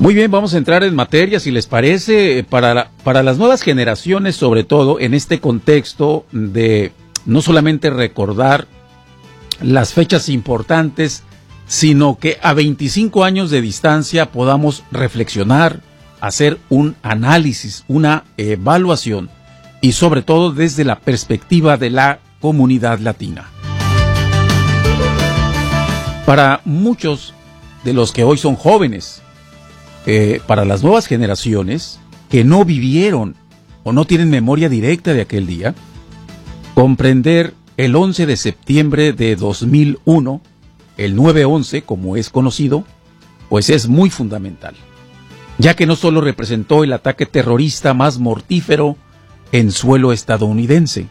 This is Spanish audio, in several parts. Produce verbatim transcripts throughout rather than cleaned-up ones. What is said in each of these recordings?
Muy bien, vamos a entrar en materia, si les parece, para, la, para las nuevas generaciones, sobre todo en este contexto de no solamente recordar las fechas importantes, sino que a veinticinco años de distancia podamos reflexionar, hacer un análisis, una evaluación y sobre todo desde la perspectiva de la comunidad latina. Para muchos de los que hoy son jóvenes, eh, para las nuevas generaciones que no vivieron o no tienen memoria directa de aquel día, comprender el once de septiembre de dos mil uno, el nueve once como es conocido, pues es muy fundamental, ya que no solo representó el ataque terrorista más mortífero en suelo estadounidense,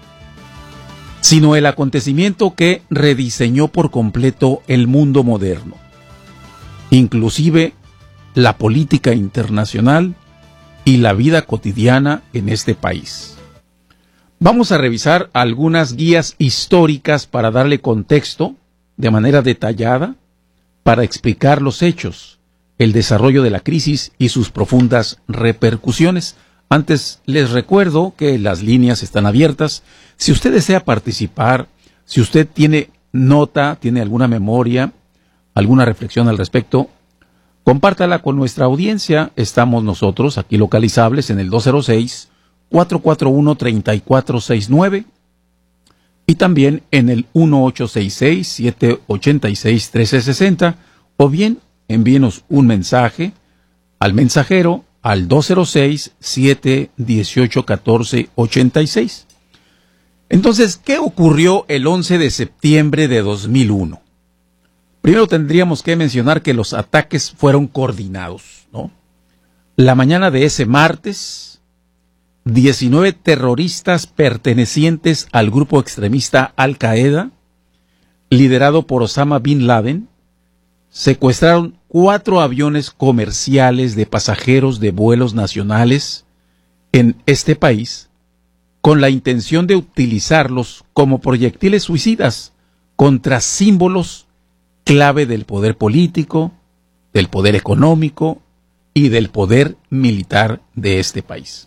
sino el acontecimiento que rediseñó por completo el mundo moderno, inclusive la política internacional y la vida cotidiana en este país. Vamos a revisar algunas guías históricas para darle contexto de manera detallada para explicar los hechos, el desarrollo de la crisis y sus profundas repercusiones. Antes les recuerdo que las líneas están abiertas. Si usted desea participar, si usted tiene nota, tiene alguna memoria, alguna reflexión al respecto, compártala con nuestra audiencia. Estamos nosotros aquí localizables en el dos cero seis, cuatro cuatro uno, tres cuatro seis nueve y también en el uno ocho seis seis, siete ocho seis, uno tres seis cero, o bien envíenos un mensaje al mensajero al dos cero seis, siete uno ocho, uno cuatro ocho seis. Entonces, ¿qué ocurrió el once de septiembre de dos mil uno? Primero tendríamos que mencionar que los ataques fueron coordinados, ¿no? La mañana de ese martes, diecinueve terroristas pertenecientes al grupo extremista Al-Qaeda, liderado por Osama Bin Laden, secuestraron cuatro aviones comerciales de pasajeros de vuelos nacionales en este país con la intención de utilizarlos como proyectiles suicidas contra símbolos clave del poder político, del poder económico y del poder militar de este país.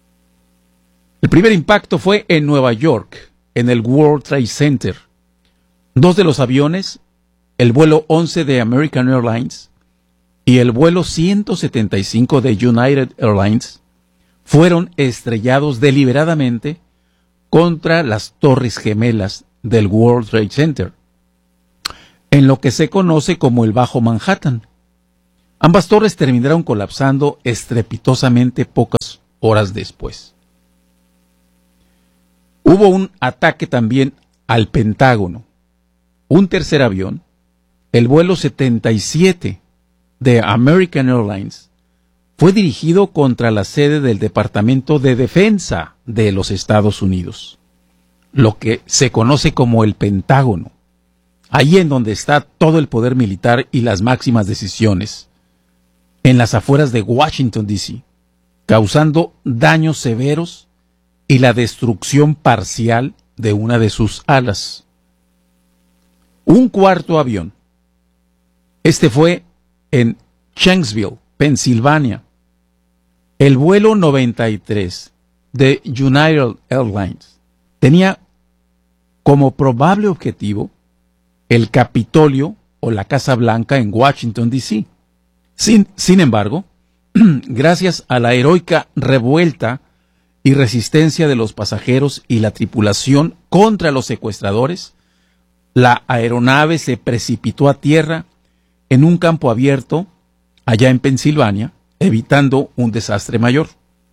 El primer impacto fue en Nueva York, en el World Trade Center. Dos de los aviones, el vuelo once de American Airlines y el vuelo ciento setenta y cinco de United Airlines, fueron estrellados deliberadamente contra las torres gemelas del World Trade Center, en lo que se conoce como el Bajo Manhattan. Ambas torres terminaron colapsando estrepitosamente pocas horas después. Hubo un ataque también al Pentágono. Un tercer avión, el vuelo setenta y siete de American Airlines, fue dirigido contra la sede del Departamento de Defensa de los Estados Unidos, lo que se conoce como el Pentágono, ahí en donde está todo el poder militar y las máximas decisiones, en las afueras de Washington, D C, causando daños severos y la destrucción parcial de una de sus alas. Un cuarto avión, este fue en Shanksville, Pensilvania, el vuelo noventa y tres de United Airlines tenía como probable objetivo el Capitolio o la Casa Blanca en Washington, D C. Sin, sin embargo, gracias a la heroica revuelta y resistencia de los pasajeros y la tripulación contra los secuestradores, la aeronave se precipitó a tierra en un campo abierto allá en Pensilvania, evitando un desastre mayor.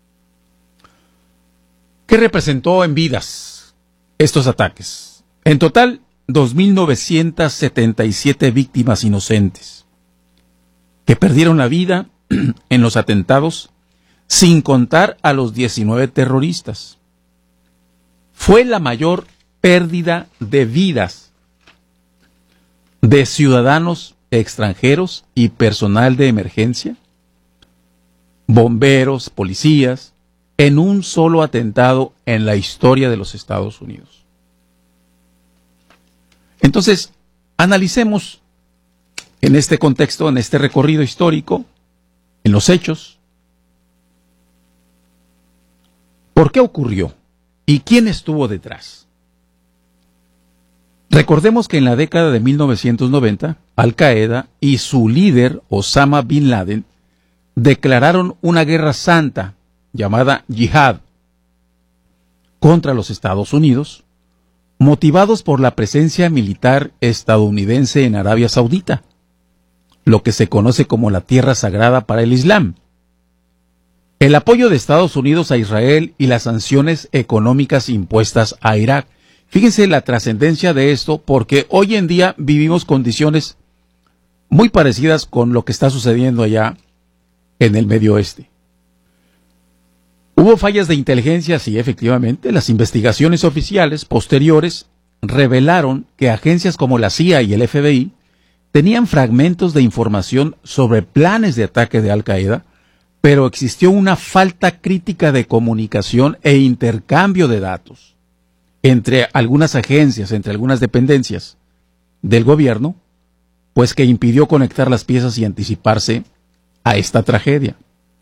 ¿Qué representó en vidas estos ataques? En total, dos mil novecientas setenta y siete víctimas inocentes que perdieron la vida en los atentados, sin contar a los diecinueve terroristas. Fue la mayor pérdida de vidas de ciudadanos extranjeros y personal de emergencia, bomberos, policías, en un solo atentado en la historia de los Estados Unidos. Entonces, analicemos en este contexto, en este recorrido histórico, en los hechos. ¿Por qué ocurrió? ¿Y quién estuvo detrás? Recordemos que en la década de mil novecientos noventa, Al-Qaeda y su líder, Osama Bin Laden, declararon una guerra santa llamada Yihad contra los Estados Unidos, motivados por la presencia militar estadounidense en Arabia Saudita, lo que se conoce como la Tierra Sagrada para el Islam. El apoyo de Estados Unidos a Israel y las sanciones económicas impuestas a Irak. Fíjense la trascendencia de esto, porque hoy en día vivimos condiciones muy parecidas con lo que está sucediendo allá en el Medio Oeste. Hubo fallas de inteligencia, sí, efectivamente. Las investigaciones oficiales posteriores revelaron que agencias como la C I A y el F B I tenían fragmentos de información sobre planes de ataque de Al-Qaeda, pero existió una falta crítica de comunicación e intercambio de datos entre algunas agencias, entre algunas dependencias del gobierno, pues que impidió conectar las piezas y anticiparse a esta tragedia.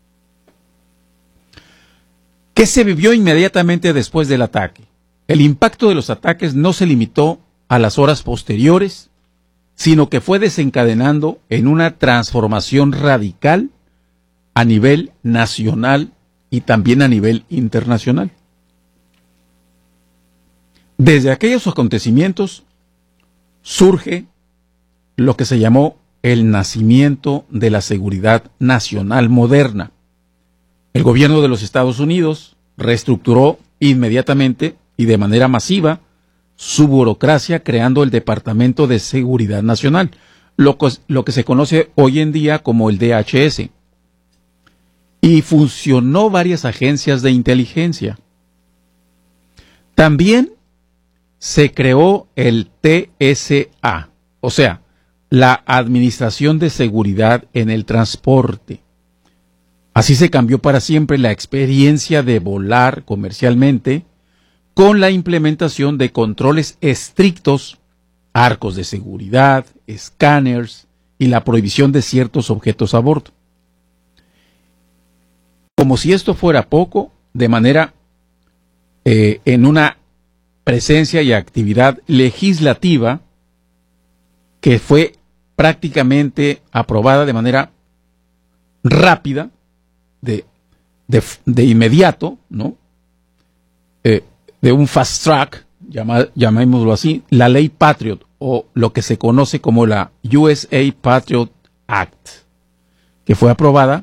¿Qué se vivió inmediatamente después del ataque? El impacto de los ataques no se limitó a las horas posteriores, sino que fue desencadenando en una transformación radical a nivel nacional y también a nivel internacional. Desde aquellos acontecimientos surge lo que se llamó el nacimiento de la seguridad nacional moderna. El gobierno de los Estados Unidos reestructuró inmediatamente y de manera masiva su burocracia, creando el Departamento de Seguridad Nacional, lo que, lo que se conoce hoy en día como el D H S. Y funcionó varias agencias de inteligencia. También se creó el T S A, o sea, la Administración de Seguridad en el Transporte. Así se cambió para siempre la experiencia de volar comercialmente con la implementación de controles estrictos, arcos de seguridad, escáneres y la prohibición de ciertos objetos a bordo. Como si esto fuera poco, de manera eh, en una presencia y actividad legislativa que fue prácticamente aprobada de manera rápida, de, de, de inmediato, ¿no? Eh, de un fast track, llama, llamémoslo así, la ley Patriot, o lo que se conoce como la U S A Patriot Act, que fue aprobada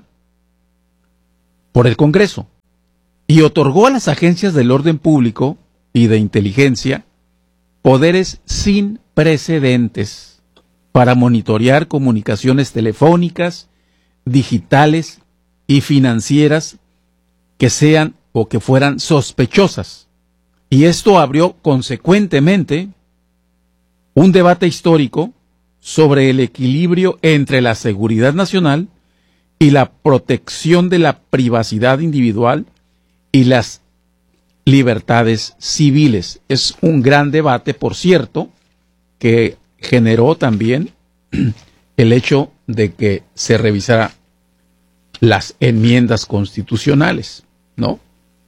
por el Congreso y otorgó a las agencias del orden público y de inteligencia poderes sin precedentes para monitorear comunicaciones telefónicas, digitales y financieras que sean o que fueran sospechosas. Y esto abrió consecuentemente un debate histórico sobre el equilibrio entre la seguridad nacional y la protección de la privacidad individual y las libertades civiles. Es un gran debate, por cierto, que generó también el hecho de que se revisara las enmiendas constitucionales, ¿no?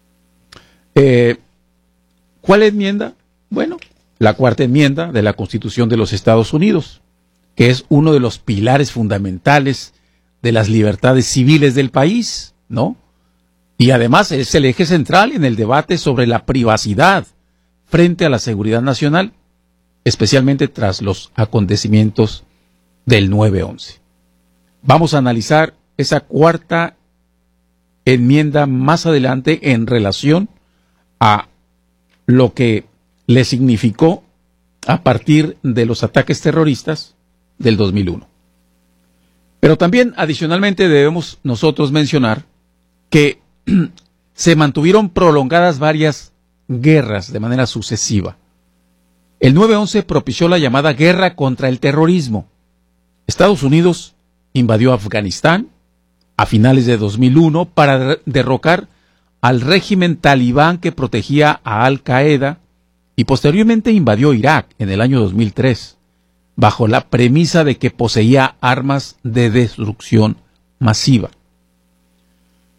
Eh, ¿Cuál enmienda? Bueno, la cuarta enmienda de la Constitución de los Estados Unidos, que es uno de los pilares fundamentales de las libertades civiles del país, ¿no? Y además es el eje central en el debate sobre la privacidad frente a la seguridad nacional, especialmente tras los acontecimientos del nueve once. Vamos a analizar esa cuarta enmienda más adelante en relación a lo que le significó a partir de los ataques terroristas del dos mil uno. Pero también adicionalmente debemos nosotros mencionar que se mantuvieron prolongadas varias guerras de manera sucesiva. El nueve once propició la llamada guerra contra el terrorismo. Estados Unidos invadió Afganistán a finales de dos mil uno para derrocar al régimen talibán que protegía a Al-Qaeda y posteriormente invadió Irak en el año dos mil tres, bajo la premisa de que poseía armas de destrucción masiva.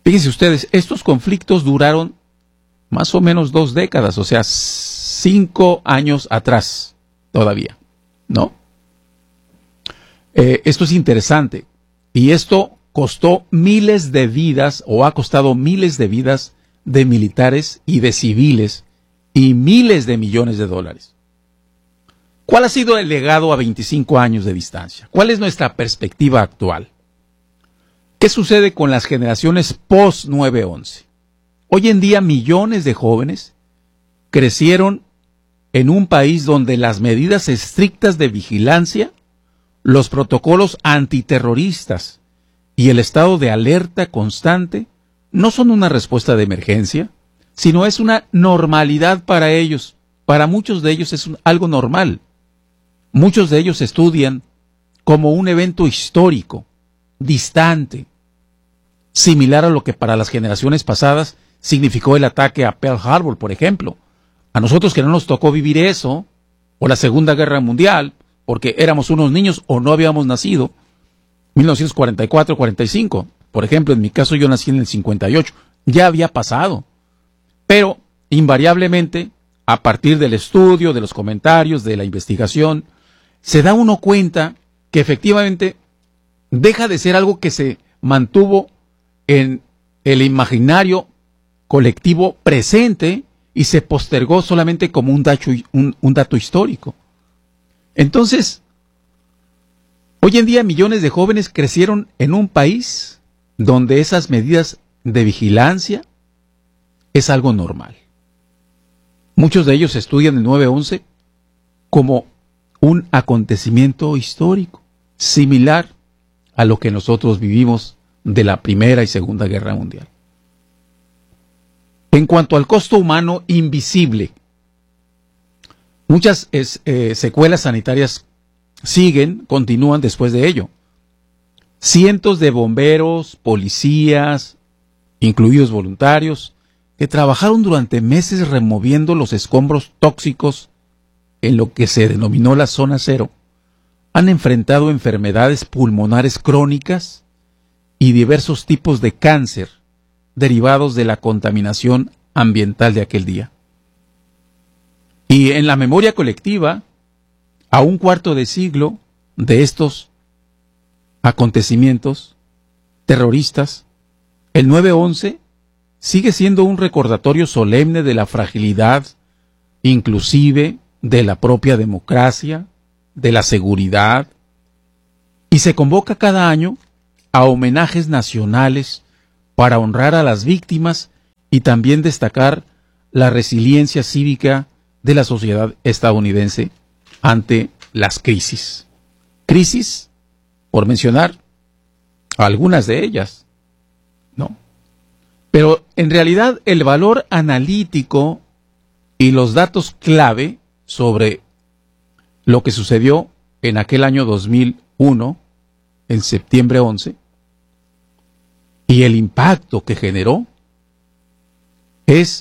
Fíjense ustedes, estos conflictos duraron más o menos dos décadas, o sea, cinco años atrás todavía, ¿no? Eh, esto es interesante y esto costó miles de vidas o ha costado miles de vidas de militares y de civiles y miles de millones de dólares. ¿Cuál ha sido el legado a veinticinco años de distancia? ¿Cuál es nuestra perspectiva actual? ¿Qué sucede con las generaciones post nueve once? Hoy en día millones de jóvenes crecieron en un país donde las medidas estrictas de vigilancia, los protocolos antiterroristas y el estado de alerta constante no son una respuesta de emergencia, sino es una normalidad para ellos. Para muchos de ellos es un, algo normal. Muchos de ellos estudian como un evento histórico, distante, similar a lo que para las generaciones pasadas significó el ataque a Pearl Harbor, por ejemplo. A nosotros que no nos tocó vivir eso, o la Segunda Guerra Mundial, porque éramos unos niños o no habíamos nacido, mil novecientos cuarenta y cuatro cuarenta y cinco. Por ejemplo, en mi caso yo nací en el cincuenta y ocho. Ya había pasado. Pero, invariablemente, a partir del estudio, de los comentarios, de la investigación, se da uno cuenta que efectivamente deja de ser algo que se mantuvo en el imaginario colectivo presente y se postergó solamente como un dato, un, un dato histórico. Entonces, hoy en día millones de jóvenes crecieron en un país donde esas medidas de vigilancia es algo normal. Muchos de ellos estudian el nueve once como un acontecimiento histórico, similar a lo que nosotros vivimos de la Primera y Segunda Guerra Mundial. En cuanto al costo humano invisible, muchas es, eh, secuelas sanitarias siguen, continúan después de ello. Cientos de bomberos, policías, incluidos voluntarios, que trabajaron durante meses removiendo los escombros tóxicos en lo que se denominó la zona cero, han enfrentado enfermedades pulmonares crónicas y diversos tipos de cáncer derivados de la contaminación ambiental de aquel día. Y en la memoria colectiva, a un cuarto de siglo de estos acontecimientos terroristas, el nueve once sigue siendo un recordatorio solemne de la fragilidad, inclusive de la propia democracia, de la seguridad, y se convoca cada año a homenajes nacionales para honrar a las víctimas y también destacar la resiliencia cívica de la sociedad estadounidense ante las crisis. Crisis, por mencionar algunas de ellas, ¿no? Pero en realidad el valor analítico y los datos clave sobre lo que sucedió en aquel año dos mil uno, en septiembre once, y el impacto que generó, es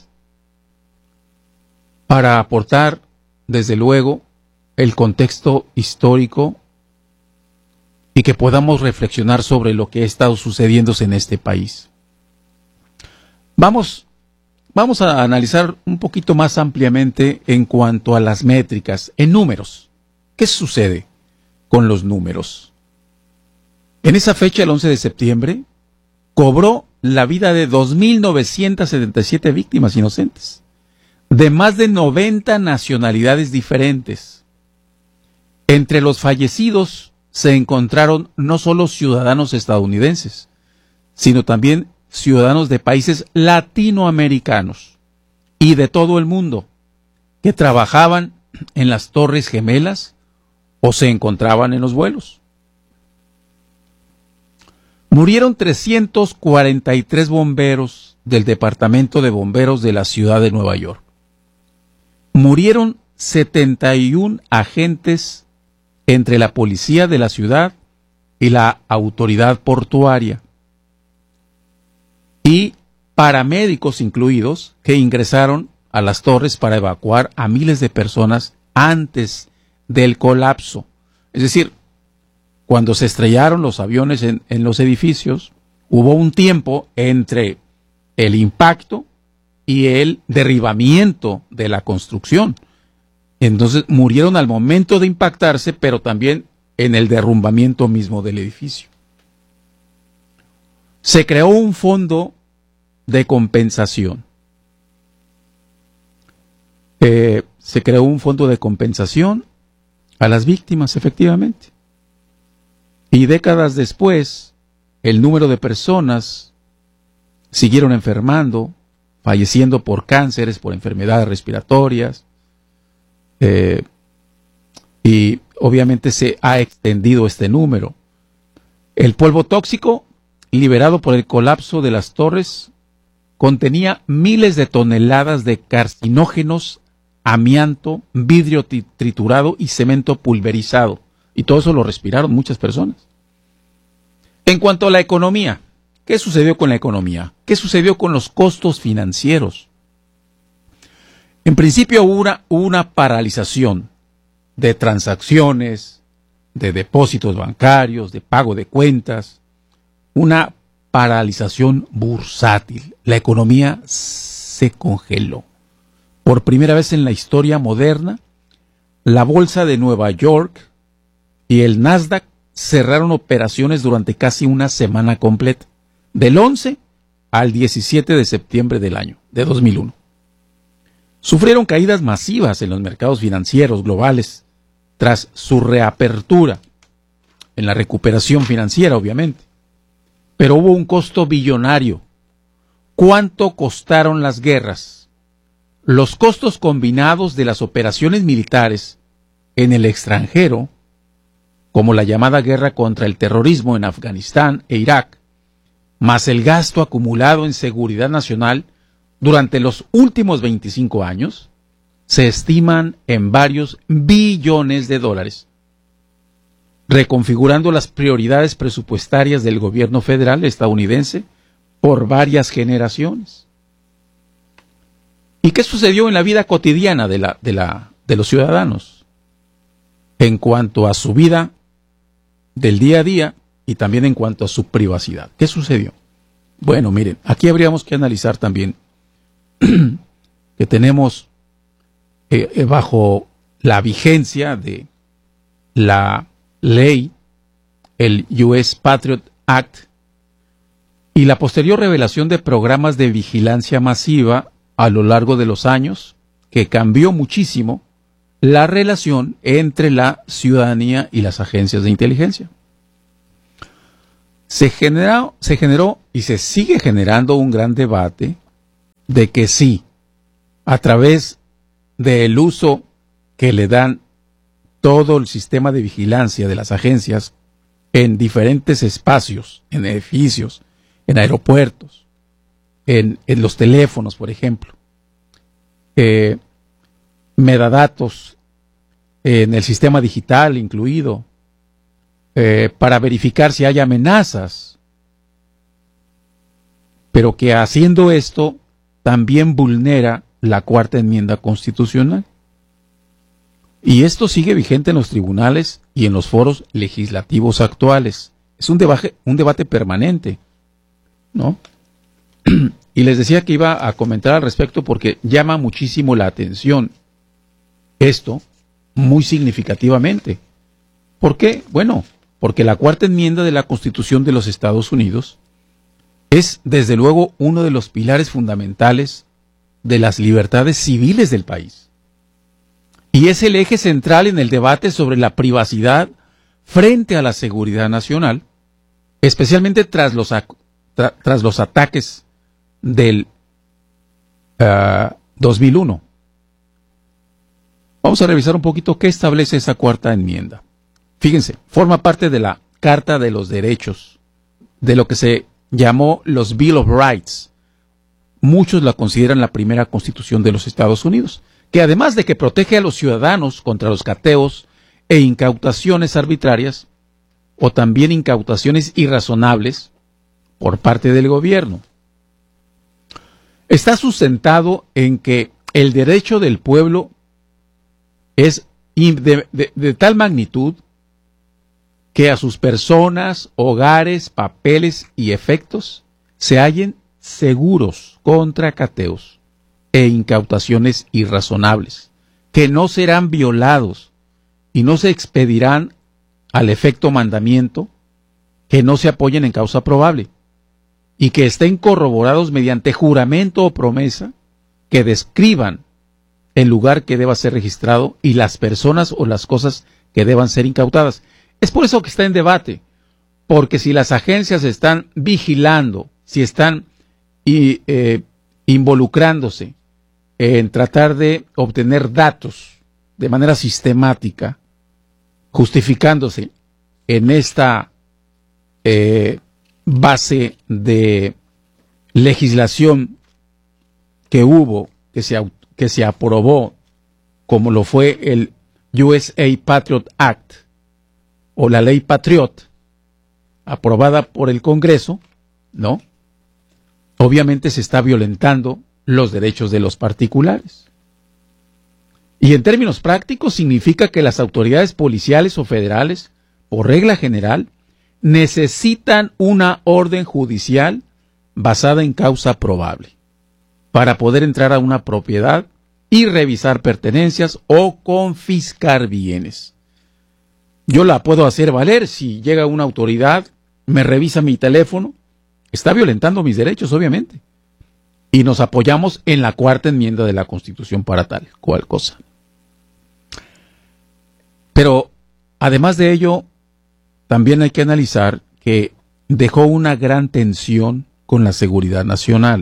para aportar, desde luego, el contexto histórico y que podamos reflexionar sobre lo que ha estado sucediéndose en este país. Vamos, vamos a analizar un poquito más ampliamente en cuanto a las métricas, en números. ¿Qué sucede con los números? En esa fecha, el once de septiembre, cobró la vida de dos mil novecientas setenta y siete víctimas inocentes, de más de noventa nacionalidades diferentes. Entre los fallecidos se encontraron no solo ciudadanos estadounidenses, sino también ciudadanos de países latinoamericanos y de todo el mundo, que trabajaban en las Torres Gemelas o se encontraban en los vuelos. Murieron trescientos cuarenta y tres bomberos del Departamento de Bomberos de la ciudad de Nueva York. Murieron setenta y un agentes entre la policía de la ciudad y la autoridad portuaria, y paramédicos incluidos que ingresaron a las torres para evacuar a miles de personas antes del colapso. Es decir, cuando se estrellaron los aviones en, en los edificios, Hubo un tiempo entre el impacto y el derribamiento de la construcción. Entonces murieron al momento de impactarse, pero también en el derrumbamiento mismo del edificio. Se creó un fondo de compensación. Eh, se creó un fondo de compensación a las víctimas, efectivamente. Y décadas después, el número de personas siguieron enfermando, falleciendo por cánceres, por enfermedades respiratorias, eh, y obviamente se ha extendido este número. El polvo tóxico liberado por el colapso de las torres contenía miles de toneladas de carcinógenos, amianto, vidrio triturado y cemento pulverizado. Y todo eso lo respiraron muchas personas. En cuanto a la economía, ¿qué sucedió con la economía? ¿Qué sucedió con los costos financieros? En principio hubo una, una paralización de transacciones, de depósitos bancarios, de pago de cuentas, una paralización bursátil. La economía se congeló. Por primera vez en la historia moderna, la bolsa de Nueva York y el Nasdaq cerraron operaciones durante casi una semana completa, del once al diecisiete de septiembre del año, de dos mil uno. Sufrieron caídas masivas en los mercados financieros globales tras su reapertura, en la recuperación financiera, obviamente. Pero hubo un costo billonario. ¿Cuánto costaron las guerras? Los costos combinados de las operaciones militares en el extranjero, como la llamada guerra contra el terrorismo en Afganistán e Irak, más el gasto acumulado en seguridad nacional durante los últimos veinticinco años, se estiman en varios billones de dólares, reconfigurando las prioridades presupuestarias del gobierno federal estadounidense por varias generaciones. ¿Y qué sucedió en la vida cotidiana de, la, de, la, de los ciudadanos en cuanto a su vida del día a día y también en cuanto a su privacidad? ¿Qué sucedió? Bueno, miren, aquí habríamos que analizar también que tenemos eh, eh, bajo la vigencia de la ley, el U S Patriot Act, y la posterior revelación de programas de vigilancia masiva a lo largo de los años, que cambió muchísimo la relación entre la ciudadanía y las agencias de inteligencia. Se generó, se generó y se sigue generando un gran debate de que sí, a través del uso que le dan todo el sistema de vigilancia de las agencias en diferentes espacios, en edificios, en aeropuertos, en, en los teléfonos, por ejemplo, eh, metadatos en el sistema digital incluido, eh, para verificar si hay amenazas, pero que haciendo esto también vulnera la cuarta enmienda constitucional. Y esto sigue vigente en los tribunales y en los foros legislativos actuales. Es un debate, un debate permanente, ¿no? Y les decía que iba a comentar al respecto porque llama muchísimo la atención esto, muy significativamente. ¿Por qué? Bueno, porque la cuarta enmienda de la Constitución de los Estados Unidos es, desde luego, uno de los pilares fundamentales de las libertades civiles del país. Y es el eje central en el debate sobre la privacidad frente a la seguridad nacional, especialmente tras los, tra, tras los ataques del uh, dos mil uno. Vamos a revisar un poquito qué establece esa cuarta enmienda. Fíjense, forma parte de la Carta de los Derechos, de lo que se llamó los Bill of Rights. Muchos la consideran la primera constitución de los Estados Unidos, que además de que protege a los ciudadanos contra los cateos e incautaciones arbitrarias, o también incautaciones irrazonables por parte del gobierno, está sustentado en que el derecho del pueblo es de, de, de tal magnitud que a sus personas, hogares, papeles y efectos se hallen seguros contra cateos e incautaciones irrazonables, que no serán violados y no se expedirán al efecto mandamiento, que no se apoyen en causa probable y que estén corroborados mediante juramento o promesa que describan el lugar que deba ser registrado y las personas o las cosas que deban ser incautadas. Es por eso que está en debate, porque si las agencias están vigilando, si están y, eh, involucrándose en tratar de obtener datos de manera sistemática, justificándose en esta eh, base de legislación que hubo, que se, que se aprobó, como lo fue el U S A Patriot Act, o la ley Patriot, aprobada por el Congreso, ¿no? Obviamente se está violentando los derechos de los particulares. Y en términos prácticos significa que las autoridades policiales o federales, por regla general, necesitan una orden judicial basada en causa probable para poder entrar a una propiedad y revisar pertenencias o confiscar bienes. Yo la puedo hacer valer si llega una autoridad, me revisa mi teléfono, está violentando mis derechos, obviamente. Y nos apoyamos en la cuarta enmienda de la Constitución para tal cual cosa. Pero, además de ello, también hay que analizar que dejó una gran tensión con la seguridad nacional.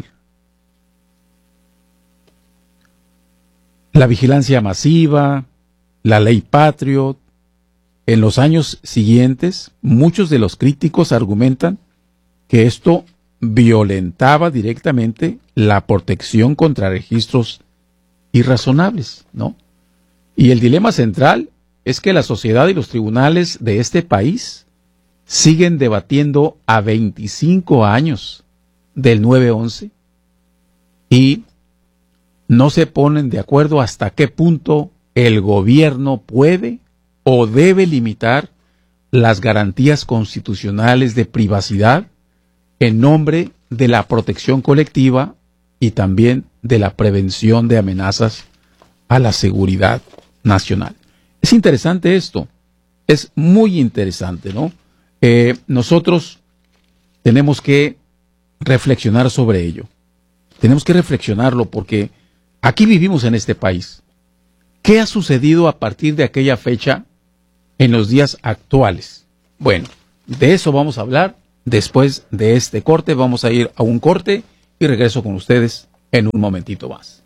La vigilancia masiva, la ley Patriot. En los años siguientes, muchos de los críticos argumentan que esto violentaba directamente la protección contra registros irrazonables, ¿no? Y el dilema central es que la sociedad y los tribunales de este país siguen debatiendo a veinticinco años del nueve once y no se ponen de acuerdo hasta qué punto el gobierno puede o debe limitar las garantías constitucionales de privacidad en nombre de la protección colectiva y también de la prevención de amenazas a la seguridad nacional. Es interesante esto, es muy interesante, ¿no? Eh, nosotros tenemos que reflexionar sobre ello. Tenemos que reflexionarlo porque aquí vivimos en este país. ¿Qué ha sucedido a partir de aquella fecha en los días actuales? Bueno, de eso vamos a hablar después de este corte. Vamos a ir a un corte y regreso con ustedes en un momentito más.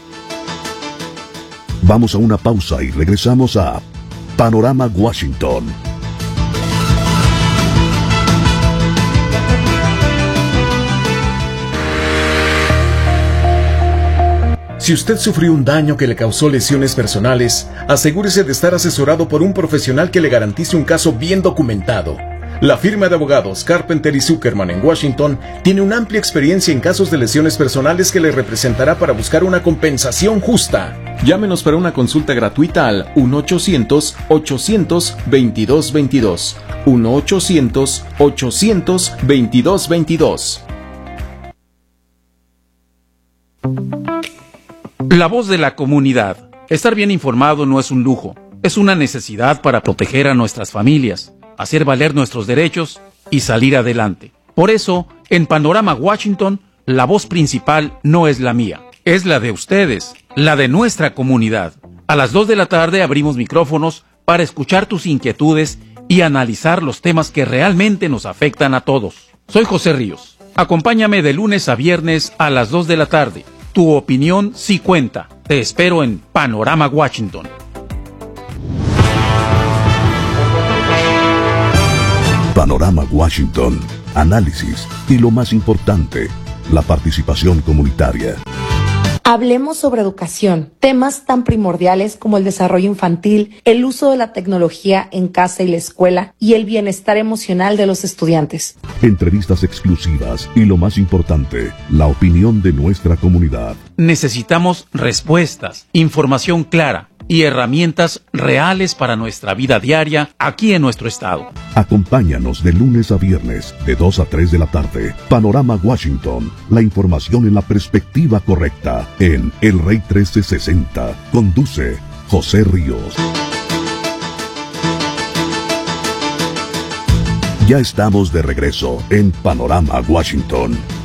Vamos a una pausa y regresamos a Panorama Washington. Si usted sufrió un daño que le causó lesiones personales, asegúrese de estar asesorado por un profesional que le garantice un caso bien documentado. La firma de abogados Carpenter y Zuckerman en Washington tiene una amplia experiencia en casos de lesiones personales que le representará para buscar una compensación justa. Llámenos para una consulta gratuita al uno ochocientos, ochocientos, veintidós veintidós. uno ochocientos, ochocientos, veintidós veintidós. La voz de la comunidad. Estar bien informado no es un lujo, es una necesidad para proteger a nuestras familias, hacer valer nuestros derechos y salir adelante. Por eso, en Panorama Washington, la voz principal no es la mía, es la de ustedes, la de nuestra comunidad. A las dos de la tarde abrimos micrófonos para escuchar tus inquietudes y analizar los temas que realmente nos afectan a todos. Soy José Ríos. Acompáñame de lunes a viernes a las dos de la tarde. Tu opinión sí cuenta. Te espero en Panorama Washington. Panorama Washington. Análisis y lo más importante, la participación comunitaria. Hablemos sobre educación, temas tan primordiales como el desarrollo infantil, el uso de la tecnología en casa y la escuela y el bienestar emocional de los estudiantes. Entrevistas exclusivas y lo más importante, la opinión de nuestra comunidad. Necesitamos respuestas, información clara, y herramientas reales para nuestra vida diaria aquí en nuestro estado. Acompáñanos de lunes a viernes, de dos a tres de la tarde. Panorama Washington, la información en la perspectiva correcta, en El Rey trece sesenta. Conduce José Ríos. Ya estamos de regreso en Panorama Washington.